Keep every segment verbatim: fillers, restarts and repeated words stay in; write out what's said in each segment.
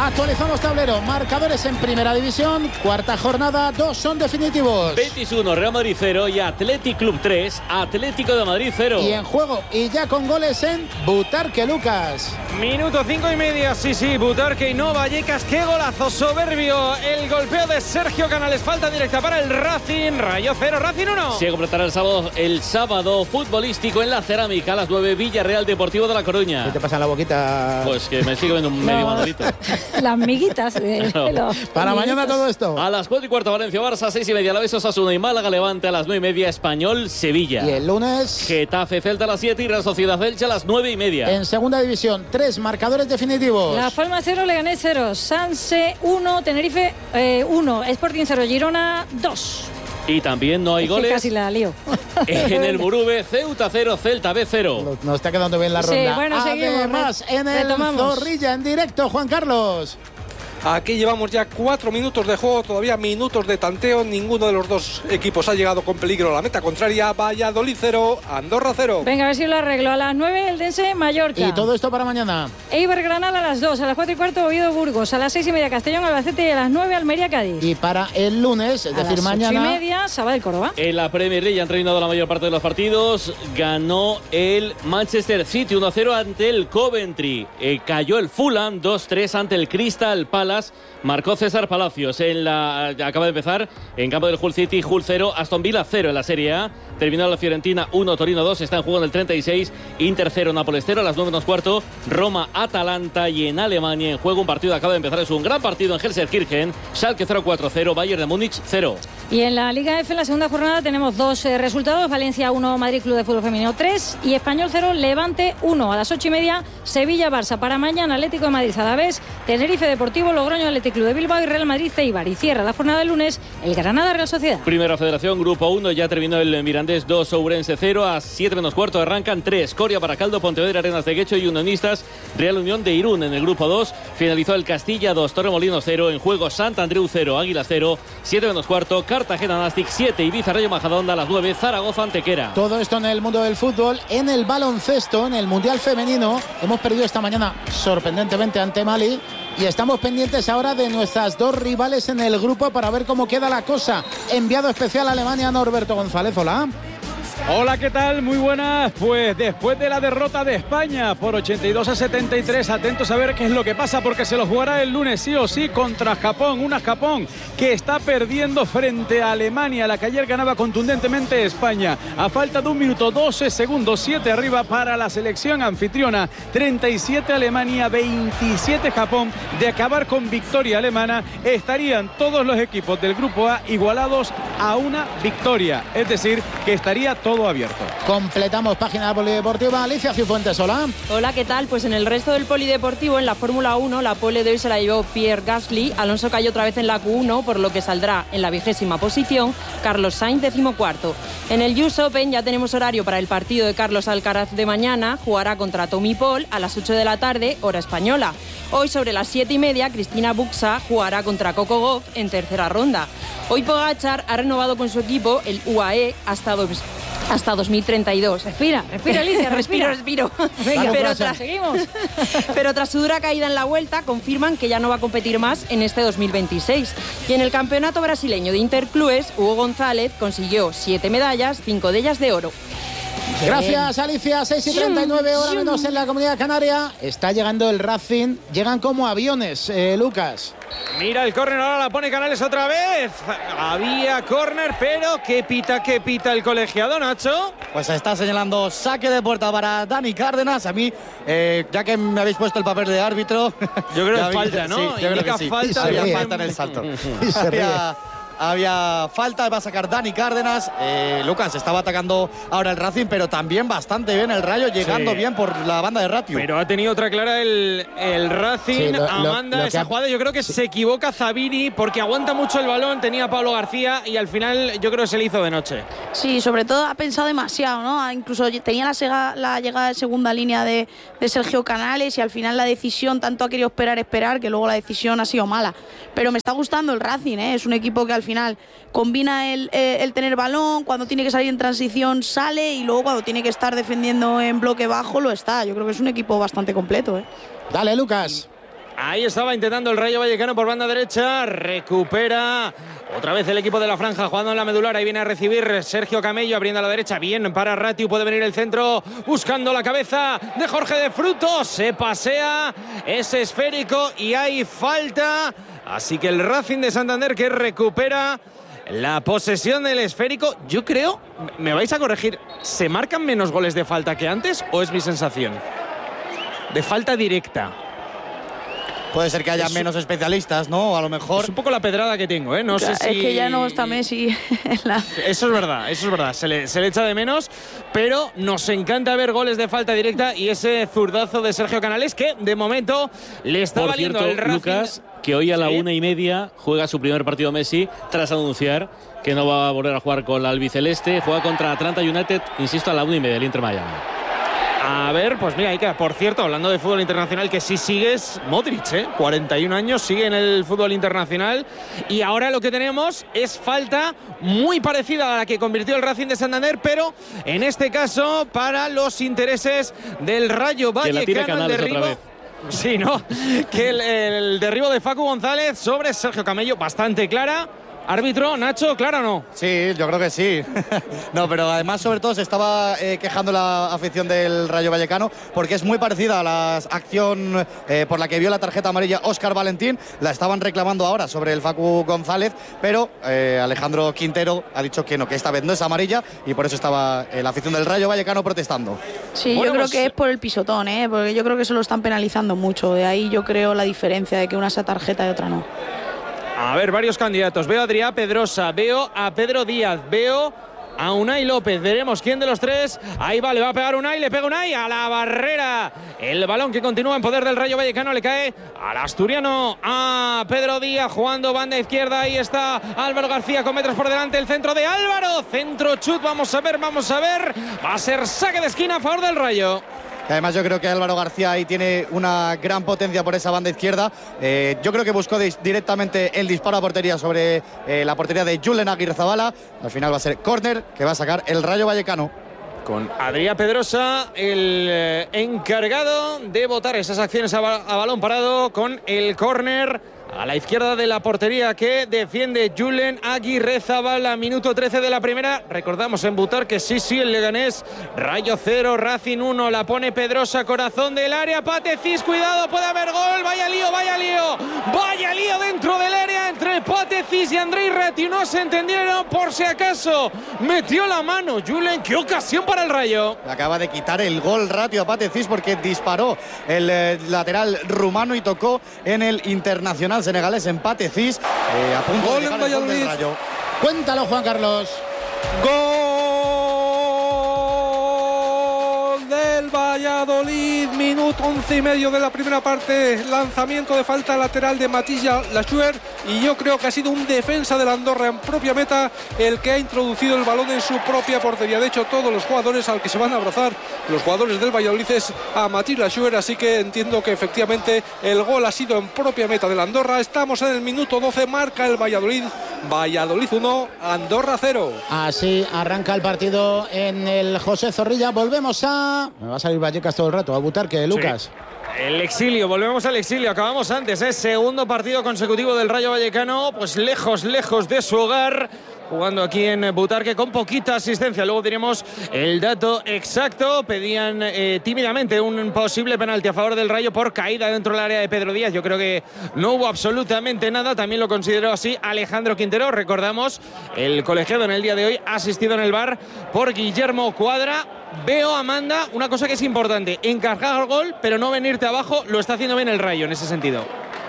Actualizamos tablero, marcadores en primera división, cuarta jornada, dos son definitivos. Betis uno, Real Madrid cero y Athletic Club tres, Atlético de Madrid cero. Y en juego, y ya con goles en Butarque, Lucas. Minuto cinco y media, sí, sí, Butarque y no Vallecas, qué golazo soberbio. El golpeo de Sergio Canales, falta directa para el Racing, Rayo cero, Racing uno. Se completará el sábado, el sábado futbolístico en la Cerámica a las nueve, Villarreal Deportivo de La Coruña. ¿Qué te pasa en la boquita? Pues que me sigo viendo un medio No. manolito. Las miguitas. De No. los Para amiguitos. mañana todo esto. A las cuatro y cuarto Valencia Barça, seis y media la Besos Osasuna y Málaga Levante a las nueve y media Español Sevilla. Y el lunes, Getafe Celta a las siete y Real Sociedad Elche a las nueve y media. en segunda división, tres marcadores definitivos. Las Palmas cero, Leganés cero, Sanse uno, Tenerife uno, Sporting cero, Girona dos. Y también no hay Es que goles casi la lío. en el Murube, Ceuta cero, Celta B cero. Nos- Nos está quedando bien la Sí, ronda. bueno, seguimos, Además, re- en el retomamos. Zorrilla, en directo, Juan Carlos. Aquí llevamos ya cuatro minutos de juego, todavía minutos de tanteo. Ninguno de los dos equipos ha llegado con peligro a la meta contraria. Valladolid cero, Andorra cero. Venga, a ver si lo arreglo. A las nueve, el Dense Mallorca. Y todo esto para mañana. Eibar Granada a las dos, a las cuatro y cuarto Oviedo Burgos, a las seis y media Castellón Albacete y a las nueve Almería Cádiz. Y para el lunes, es a decir, las mañana. ocho y media Sabadell Córdoba. En la Premier League han terminado la mayor parte de los partidos. Ganó el Manchester City uno a cero ante el Coventry. Eh, cayó el Fulham dos tres ante el Crystal Palace. Marcó César Palacios. En la, acaba de empezar en campo del Hull City, Hull cero, Aston Villa cero en la Serie A. Terminó la Fiorentina uno, Torino dos. Está en juego en el treinta y seis. Inter cero, Nápoles cero. A las nueve menos cuarto, Roma Atalanta. Y en Alemania en juego un partido acaba de empezar. Es un gran partido en Gelsenkirchen. Schalke cero cuatro cero, Bayern de Múnich cero. Y en la Liga F, en la segunda jornada, tenemos dos eh, resultados. Valencia uno, Madrid Club de Fútbol Femenino tres. Y Español cero, Levante uno. A las ocho y media, Sevilla-Barça. Para mañana, Atlético de Madrid Alavés, Tenerife Deportivo, Logroño Atlético Club de Bilbao y Real Madrid Eibar. Y cierra la jornada del lunes el Granada Real Sociedad. Primera Federación, Grupo uno, ya terminó el Mirandés dos, Ourense cero. A siete menos cuarto arrancan tres, Coria, Baracaldo, Pontevedra, Arenas de Guecho y Unionistas, Real Unión de Irún. En el Grupo dos finalizó el Castilla dos, Torremolinos cero. En juego Sant Andreu cero, Águilas cero. siete menos cuarto, Cartagena Nastic siete, Ibiza Rayo Majadahonda a las nueve, Zaragoza Antequera. Todo esto en el mundo del fútbol. En el baloncesto, en el Mundial Femenino, hemos perdido esta mañana sorprendentemente ante Mali. Y estamos pendientes ahora de nuestras dos rivales en el grupo para ver cómo queda la cosa. Enviado especial a Alemania, Norberto González. Hola. Hola, ¿qué tal? Muy buenas. Pues después de la derrota de España por ochenta y dos a setenta y tres, atentos a ver qué es lo que pasa, porque se lo jugará el lunes sí o sí contra Japón. Una Japón que está perdiendo frente a Alemania, la que ayer ganaba contundentemente España. A falta de un minuto, doce segundos, siete arriba para la selección anfitriona. treinta y siete Alemania, veintisiete Japón. De acabar con victoria alemana, estarían todos los equipos del Grupo A igualados a una victoria. Es decir, que estaría todo abierto. Completamos página polideportiva. Alicia Cifuentes, hola. Hola, ¿qué tal? Pues en el resto del polideportivo, en la Fórmula uno, la pole de hoy se la llevó Pierre Gasly. Alonso cayó otra vez en la Q uno, por lo que saldrá en la vigésima posición. Carlos Sainz, decimocuarto. En el U S Open ya tenemos horario para el partido de Carlos Alcaraz de mañana. Jugará contra Tommy Paul a las ocho de la tarde, hora española. Hoy sobre las siete y media, Cristina Buxa jugará contra Coco Gauff en tercera ronda. Hoy Pogačar ha renovado con su equipo, el U A E, hasta dos... hasta dos mil treinta y dos. Respira, respira, Alicia, respira. respiro, respiro. Venga, pero, pues, tras, seguimos. pero tras su dura caída en la vuelta, confirman que ya no va a competir más en este dos mil veintiséis. Y en el campeonato brasileño de Interclubes, Hugo González consiguió siete medallas, cinco de ellas de oro. Gracias, Alicia. seis y treinta y nueve, hora menos en la Comunidad Canaria. Está llegando el Racing. Llegan como aviones, eh, Lucas. Mira el córner, ahora la pone Canales otra vez. Había córner, pero ¿qué pita, qué pita el colegiado, Nacho? Pues está señalando saque de puerta para Dani Cárdenas. A mí, eh, ya que me habéis puesto el papel de árbitro... Yo creo ya que vi- falta, ¿no? Sí, yo creo Indica que sí. falta, Había bien. falta en el salto. Y se ríe. había, había falta, va a sacar Dani Cárdenas. Eh, Lucas, estaba atacando ahora el Racing, pero también bastante bien el Rayo, llegando Sí. bien por la banda de Ratio. Pero ha tenido otra clara el, el Racing. Sí, lo- lo- Amanda lo que esa ha- jugada. Yo creo que se equivoca Zabiri porque aguanta mucho el balón. Tenía a Pablo García y al final yo creo que se le hizo de noche. Sí, sobre todo ha pensado demasiado, ¿no? Ha- Incluso tenía la, sega- la llegada de segunda línea de, de Sergio Canales y al final la decisión, tanto ha querido esperar, esperar, que luego la decisión ha sido mala. Pero me está gustando el Racing, ¿eh? Es un equipo que al final combina el, eh, el tener balón, cuando tiene que salir en transición sale y luego cuando tiene que estar defendiendo en bloque bajo lo está. Yo creo que es un equipo bastante completo, ¿eh? Dale, Lucas. Ahí estaba intentando el Rayo Vallecano por banda derecha. Recupera otra vez el equipo de la franja jugando en la medular. Ahí viene a recibir Sergio Camello abriendo a la derecha. Bien para Ratiu. Puede venir el centro buscando la cabeza de Jorge de Frutos. Se pasea. Es esférico y hay falta. Así que el Racing de Santander que recupera la posesión del esférico. Yo creo, me vais a corregir, ¿se marcan menos goles de falta que antes o es mi sensación? De falta directa. Puede ser que haya es menos especialistas, ¿no? A lo mejor. Es un poco la pedrada que tengo, ¿eh? No sé si. Es que ya no está Messi. En la... Eso es verdad, eso es verdad. Se le, se le echa de menos, pero nos encanta ver goles de falta directa y ese zurdazo de Sergio Canales que de momento le está Por valiendo cierto, el Racing. Lucas, que hoy a la ¿Sí? una y media juega su primer partido Messi tras anunciar que no va a volver a jugar con la albiceleste. Juega contra Atlanta United, insisto, a la una y media, el Inter Miami. A ver, pues mira, Iker, por cierto, hablando de fútbol internacional, que sí sigues, Modric, ¿eh? cuarenta y un años, sigue en el fútbol internacional. Y ahora lo que tenemos es falta muy parecida a la que convirtió el Racing de Santander, pero en este caso para los intereses del Rayo Vallecano. Que la tire Canales otra vez. Sí, ¿no? Que el, el derribo de Facu González sobre Sergio Camello, bastante clara. Árbitro, Nacho, ¿claro o no? Sí, yo creo que sí. No, pero además, sobre todo, se estaba eh, quejando la afición del Rayo Vallecano porque es muy parecida a la acción eh, por la que vio la tarjeta amarilla Óscar Valentín. La estaban reclamando ahora sobre el Facu González, pero eh, Alejandro Quintero ha dicho que no, que esta vez no es amarilla y por eso estaba eh, la afición del Rayo Vallecano protestando. Sí, bueno, yo creo pues, que es por el pisotón, ¿eh? Porque yo creo que se lo están penalizando mucho. De ahí yo creo la diferencia de que una sea tarjeta y otra no. A ver, varios candidatos. Veo a Adrián Pedrosa, veo a Pedro Díaz, veo a Unai López. Veremos quién de los tres. Ahí va, le va a pegar Unai, le pega Unai a la barrera. El balón que continúa en poder del Rayo Vallecano le cae al asturiano, a Pedro Díaz jugando banda izquierda. Ahí está Álvaro García con metros por delante. El centro de Álvaro. Centro chut, vamos a ver, vamos a ver. Va a ser saque de esquina a favor del Rayo. Y además yo creo que Álvaro García ahí tiene una gran potencia por esa banda izquierda. Eh, yo creo que buscó directamente el disparo a portería sobre eh, la portería de Julen Aguirrezabala. Al final va a ser córner que va a sacar el Rayo Vallecano. Con Adrián Pedrosa, el eh, encargado de botar esas acciones a, ba a balón parado con el córner a la izquierda de la portería que defiende Julen Aguirrezabala. Minuto trece de la primera. Recordamos en Butar que sí, sí, el Leganés. Rayo cero, Racing uno. La pone Pedrosa, corazón del área. Patecís, cuidado, puede haber gol. Vaya lío, vaya lío. Vaya lío dentro del área entre Patecís y Andrei Ratiu. No se entendieron por si acaso. Metió la mano Julen. Qué ocasión para el Rayo. Acaba de quitar el gol Ratiu a Patecís porque disparó el eh, lateral rumano y tocó en el Internacional senegalés en Patecís, eh, a punto Gol de dejar en el gol del Valladolid. Rayo. Cuéntalo, Juan Carlos. Gol del Valladolid, minuto once y medio de la primera parte, lanzamiento de falta lateral de Matilla Lachuer y yo creo que ha sido un defensa del Andorra en propia meta el que ha introducido el balón en su propia portería. De hecho, todos los jugadores al que se van a abrazar, los jugadores del Valladolid, es a Matilla Lachuer, así que entiendo que efectivamente el gol ha sido en propia meta del Andorra. Estamos en el minuto doce, marca el Valladolid, Valladolid uno, Andorra cero. Así arranca el partido en el José Zorrilla. Volvemos a... Me va a salir Vallecas todo el rato, a Butarque, Lucas. Sí. El exilio, volvemos al exilio, acabamos antes, ¿eh? Segundo partido consecutivo del Rayo Vallecano, pues lejos, lejos de su hogar, jugando aquí en Butarque con poquita asistencia. Luego diremos el dato exacto. Pedían eh, tímidamente un posible penalti a favor del Rayo por caída dentro del área de Pedro Díaz. Yo creo que no hubo absolutamente nada. También lo consideró así Alejandro Quintero. Recordamos, el colegiado en el día de hoy asistido en el V A R por Guillermo Cuadra. Veo, Amanda, una cosa que es importante: encargar gol, pero no venirte abajo. Lo está haciendo bien el Rayo en ese sentido.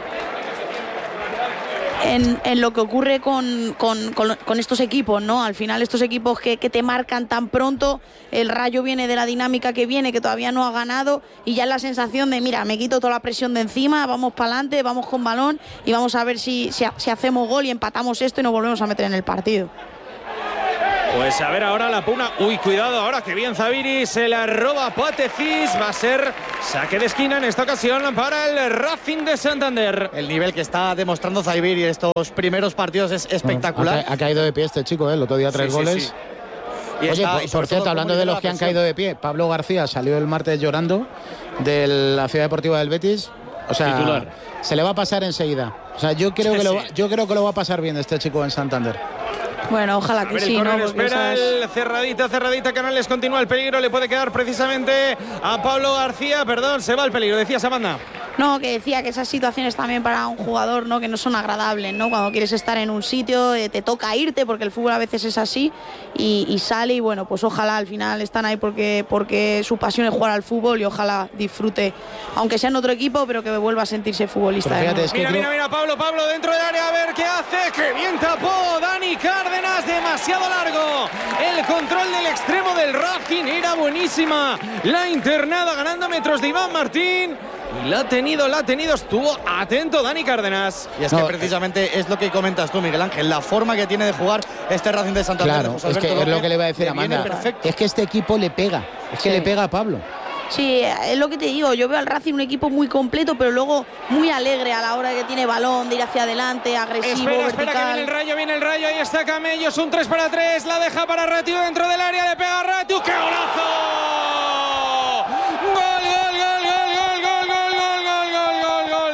En, en lo que ocurre con, con, con, con estos equipos, ¿no? Al final estos equipos que, que te marcan tan pronto, el Rayo viene de la dinámica que viene, que todavía no ha ganado, y ya es la sensación de, mira, me quito toda la presión de encima, vamos para adelante, vamos con balón y vamos a ver si, si, si hacemos gol y empatamos esto y nos volvemos a meter en el partido. Pues a ver ahora la puna. Uy, cuidado ahora, que bien Zaviri, se la roba Patecís. Va a ser saque de esquina en esta ocasión para el Racing de Santander. El nivel que está demostrando Zaviri en estos primeros partidos es espectacular. Ha, ha caído de pie este chico, ¿eh? El otro día tres sí, goles. Sí, sí. Y Oye, está, por, y por cierto, hablando de los que han caído de pie, Pablo García salió el martes llorando de la Ciudad Deportiva del Betis. O sea, titular. Se le va a pasar enseguida. O sea, yo creo, Sí, que lo, sí. va- yo creo que lo va a pasar bien este chico en Santander. Bueno, ojalá A que ver, sí, el ¿no? córner Porque espera esas- el cerradita, cerradita, Canales, continúa el peligro, le puede quedar precisamente a Pablo García, perdón, se va el peligro, decías, Amanda. No, que decía que esas situaciones también para un jugador, ¿no? Que no son agradables, ¿no? Cuando quieres estar en un sitio, eh, te toca irte, porque el fútbol a veces es así, y, y sale, y bueno, pues ojalá al final están ahí porque, porque su pasión es jugar al fútbol y ojalá disfrute, aunque sea en otro equipo, pero que vuelva a sentirse futbolista. Pero de fíjate, nuevo. es que Mira, creo- mira, mira, Pablo, Pablo dentro del área, a ver qué hace, qué bien tapó Dani Cárdenas, demasiado largo. El control del extremo del Racing era buenísima. La internada ganando metros de Iván Martín. Y la ha tenido, la ha tenido, estuvo atento Dani Cárdenas. Y es No, que precisamente es lo que comentas tú, Miguel Ángel, la forma que tiene de jugar este Racing de Santander. Claro, José es Alberto que es lo López, que le iba a decir a le viene Amanda. perfecto. Es que este equipo le pega. Es que Sí. le pega a Pablo. Sí, es lo que te digo, yo veo al Racing un equipo muy completo, pero luego muy alegre a la hora que tiene balón, de ir hacia adelante, agresivo, Espera, espera, que vertical. viene el rayo, viene el rayo, ahí está Camellos, un tres para tres, la deja para Ratiu dentro del área, le pega a Ratiu, ¡qué golazo! ¡Gol, gol, gol, gol, gol, gol, gol, gol, gol, gol,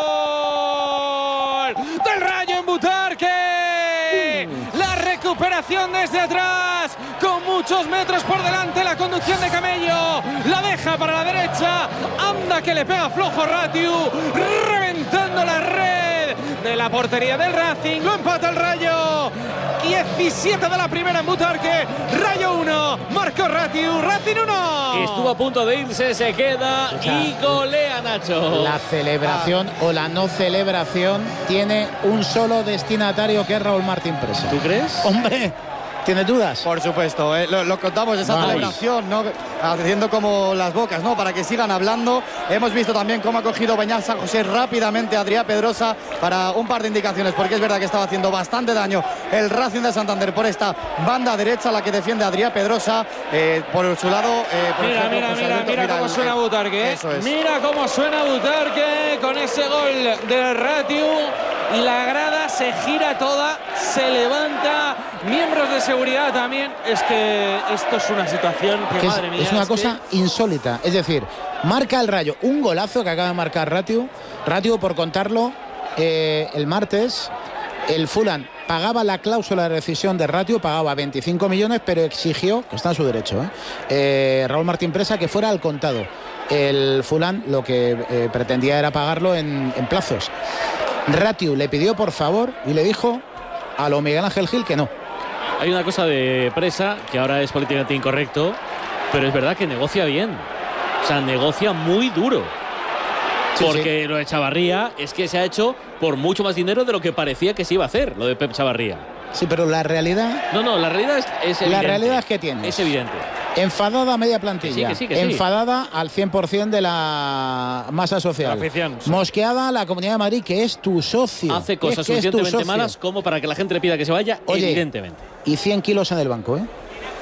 gol, gol! ¡Del Rayo en Butarque! La recuperación desde atrás, con muchos metros por delante, la conducción de Camello, la deja para la derecha, anda que le pega flojo Ratiu, reventando la red de la portería del Racing, lo empata el Rayo. diecisiete de la primera en Butarque, Rayo uno, Marco Ratiu, Racing uno. Estuvo a punto de irse, se queda y golea Nacho. La celebración o la no celebración tiene un solo destinatario, que es Raúl Martín Presa. ¿Tú crees? Hombre, ¿tienes dudas? Por supuesto, eh, lo, lo contamos, esa Vamos. celebración, ¿no? Haciendo como las bocas, ¿no? Para que sigan hablando. Hemos visto también cómo ha cogido Beñat San José rápidamente a Adrià Pedrosa para un par de indicaciones, porque es verdad que estaba haciendo bastante daño el Racing de Santander por esta banda derecha, la que defiende a Adrià Pedrosa. Eh, por su lado, eh, por Mira, ejemplo, mira, José mira, Alberto, mira cómo el- suena Butarque, ¿eh? Eso es. Mira cómo suena Butarque con ese gol de Ratiu y la grada se gira toda, se levanta, miembros de seguridad también. Es que esto es una situación que, Que es, madre mía, es una es cosa que- insólita. Es decir, marca el Rayo un golazo que acaba de marcar Ratiu. Ratiu, por contarlo, eh, el martes, el Fulham pagaba la cláusula de rescisión de Ratiu, pagaba veinticinco millones, pero exigió, que está en su derecho, ¿eh? Eh, Raúl Martín Presa, que fuera al contado. El Fulham lo que eh, pretendía era pagarlo en, en plazos. Ratiu le pidió por favor y le dijo a lo Miguel Ángel Gil que no. Hay una cosa de Presa que ahora es políticamente incorrecto, pero es verdad que negocia bien. O sea, negocia muy duro. Sí, Porque lo de Chavarría es que se ha hecho por mucho más dinero de lo que parecía que se iba a hacer, lo de Pep Chavarría. Sí, pero la realidad, No, no, la realidad es, es evidente. la realidad es que tienes Es evidente. enfadada media plantilla, Que sí, que sí, que sí. enfadada al cien por ciento de la masa social, La afición, sí. mosqueada la Comunidad de Madrid, que es tu socio. Hace Es cosas que es tu suficientemente socio. malas como para que la gente le pida que se vaya, Oye, evidentemente. Y cien kilos en el banco, ¿eh?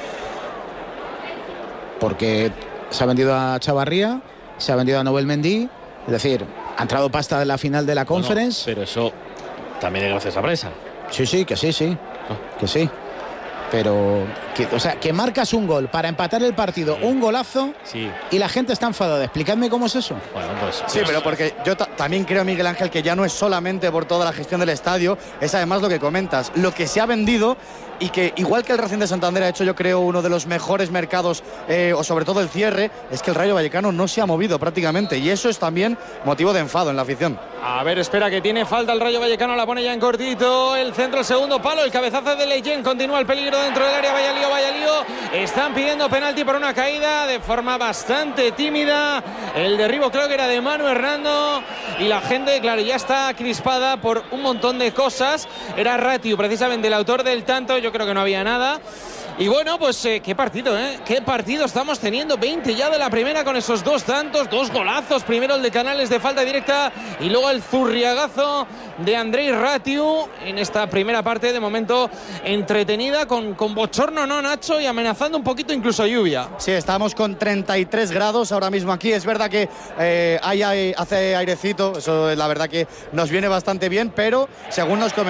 Porque se ha vendido a Chavarría, se ha vendido a Nobel Mendy, es decir, ha entrado pasta de la final de la Bueno, Conference. pero eso también es gracias a Presa. Sí, sí, que sí, sí, que sí. Pero, que, o sea, que marcas un gol para empatar el partido, Sí. un golazo, Sí, y la gente está enfadada. Explicadme cómo es eso. bueno, pues... Sí, pues- pero porque yo ta- también creo, Miguel Ángel, que ya no es solamente por toda la gestión del estadio, es además lo que comentas, lo que se ha vendido y que, igual que el Racing de Santander ha hecho, yo creo, uno de los mejores mercados, eh, o sobre todo el cierre, es que el Rayo Vallecano no se ha movido prácticamente, y eso es también motivo de enfado en la afición. A ver, espera, que tiene falta el Rayo Vallecano, la pone ya en cortito, el centro, el segundo palo, el cabezazo de Leyen, continúa el peligro dentro del área, vaya lío, vaya lío, están pidiendo penalti por una caída de forma bastante tímida, el derribo creo que era de Manu Hernando, y la gente, claro, ya está crispada por un montón de cosas, era Ratiu precisamente el autor del tanto, yo creo que no había nada. Y bueno, pues eh, qué partido, ¿eh? Qué partido estamos teniendo. veinte ya de la primera con esos dos tantos, dos golazos. Primero el de Canales de falta directa y luego el zurriagazo de Andrei Ratiu en esta primera parte, de momento entretenida, con, con bochorno, ¿no, Nacho? Y amenazando un poquito incluso lluvia. Sí, estamos con treinta y tres grados ahora mismo aquí. Es verdad que eh, hay, hay- hace airecito, eso la verdad que nos viene bastante bien, pero según nos comentamos,